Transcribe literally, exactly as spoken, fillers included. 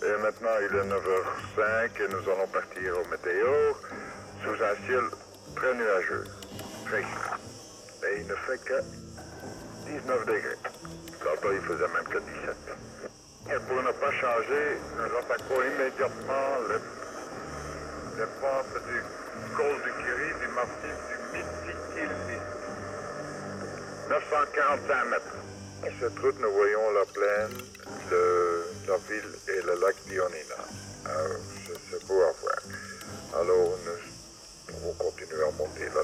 Et maintenant, il est neuf heures cinq et nous allons partir au météo sous un ciel très nuageux, très gris. Et il ne fait que dix-neuf degrés. Tantôt, il faisait même que dix-sept. Et pour ne pas changer, nous attaquons immédiatement les, les pentes du col du Curie, du massif du Midi-Kilby. neuf cent quarante-cinq mètres. À cette route, nous voyons la plaine, le, la ville et le lac Dionina. Euh, c'est beau à voir. Alors, nous, nous allons continuer à monter